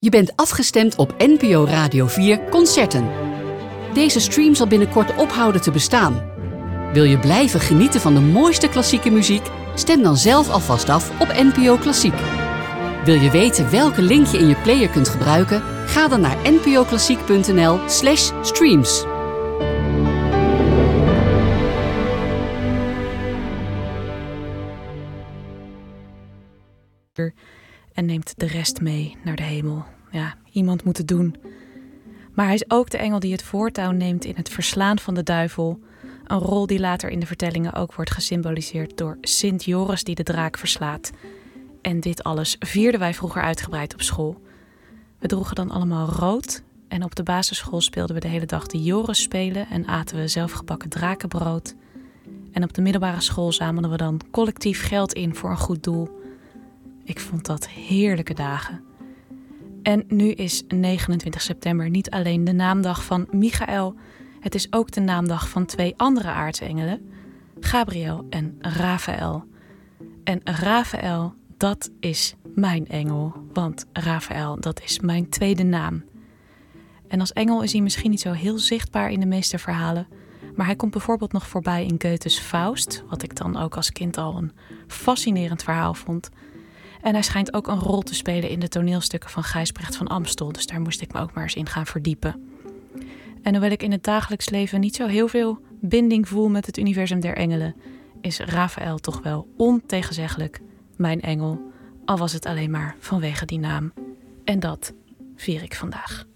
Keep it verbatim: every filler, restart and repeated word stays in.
Je bent afgestemd op N P O Radio vier Concerten. Deze stream zal binnenkort ophouden te bestaan. Wil je blijven genieten van de mooiste klassieke muziek? Stem dan zelf alvast af op N P O Klassiek. Wil je weten welke link je in je player kunt gebruiken? Ga dan naar npoklassiek.nl slash streams. En neemt de rest mee naar de hemel. Ja, iemand moet het doen. Maar hij is ook de engel die het voortouw neemt in het verslaan van de duivel. Een rol die later in de vertellingen ook wordt gesymboliseerd door Sint Joris die de draak verslaat. En dit alles vierden wij vroeger uitgebreid op school. We droegen dan allemaal rood en op de basisschool speelden we de hele dag de Joris spelen en aten we zelfgebakken drakenbrood. En op de middelbare school zamelden we dan collectief geld in voor een goed doel. Ik vond dat heerlijke dagen. En nu is negenentwintig september niet alleen de naamdag van Michael. Het is ook de naamdag van twee andere aartsengelen, Gabriel en Raphaël. En Raphaël, dat is mijn engel, want Raphaël, dat is mijn tweede naam. En als engel is hij misschien niet zo heel zichtbaar in de meeste verhalen, maar hij komt bijvoorbeeld nog voorbij in Goethes Faust, wat ik dan ook als kind al een fascinerend verhaal vond. En hij schijnt ook een rol te spelen in de toneelstukken van Gijsbrecht van Amstel, dus daar moest ik me ook maar eens in gaan verdiepen. En hoewel ik in het dagelijks leven niet zo heel veel binding voel met het universum der engelen, is Raphaël toch wel ontegenzeggelijk mijn engel, al was het alleen maar vanwege die naam. En dat vier ik vandaag.